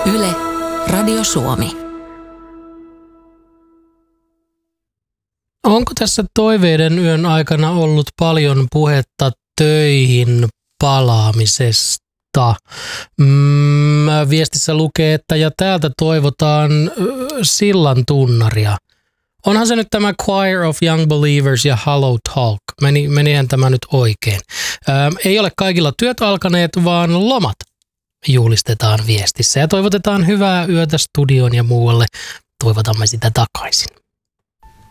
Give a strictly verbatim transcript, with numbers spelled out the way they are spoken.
Yle, Radio Suomi. Onko tässä toiveiden yön aikana ollut paljon puhetta töihin palaamisesta? Mm, viestissä lukee, että ja täältä toivotaan sillan tunnaria. Onhan se nyt tämä Choir of Young Believers ja Hello Talk. Meni, menihän tämä nyt oikein. Ää, ei ole kaikilla työt alkaneet, vaan lomat juhlistetaan viestissä. Ja toivotetaan hyvää yötä studioon ja muualle. Toivotamme sitä takaisin.